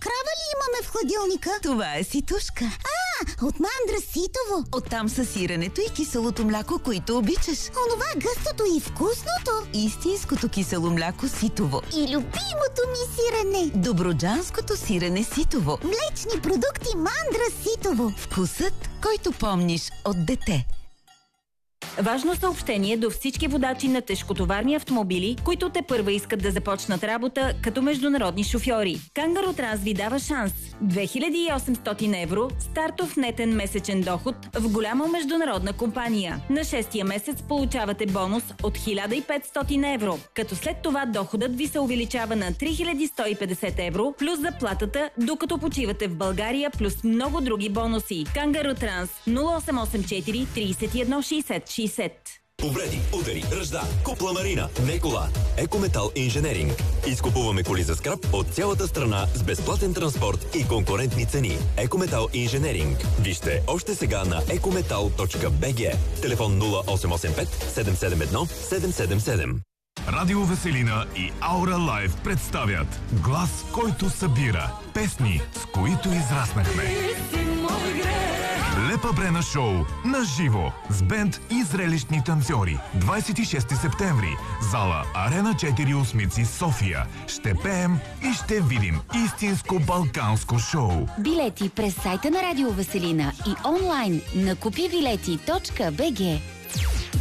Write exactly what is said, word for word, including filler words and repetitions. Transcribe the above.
крава ли имаме в хладилника? Това е ситушка. А, от мандра ситово. Оттам са сиренето и киселото мляко, които обичаш. Онова гъстото и вкусното. Истинското кисело мляко ситово. И любимото ми сирене. Добруджанското сирене ситово. Млечни продукти мандра ситово. Вкусът, който помниш от дете. Важно съобщение до всички водачи на тежкотоварни автомобили, които тепърва искат да започнат работа като международни шофьори. Кангаро Транс ви дава шанс. две хиляди и осемстотин евро стартов нетен месечен доход в голяма международна компания. На шестия месец получавате бонус от хиляда и петстотин евро, като след това доходът ви се увеличава на три хиляди сто и петдесет евро плюс заплатата, докато почивате в България, плюс много други бонуси. Кангаро Транс нула осем осем четири тридесет и едно шейсет шейсет. Повреди, удари, ръжда, купла Марина, не кола. Екометал Инженеринг. Изкупуваме коли за скрап от цялата страна с безплатен транспорт и конкурентни цени. Екометал Инженеринг. Вижте още сега на екометал точка би джи. Телефон нула осем осем пет седем седем едно седем седем седем. Радио Веселина и Аура Лайв представят глас, който събира песни, с които израснахме. Лепа Брена шоу на живо с бенд и зрелищни танцори. двадесет и шести септември. Зала Арена четири Осмици, София. Ще пеем и ще видим истинско балканско шоу. Билети през сайта на Радио Веселина и онлайн на купи билети точка би джи.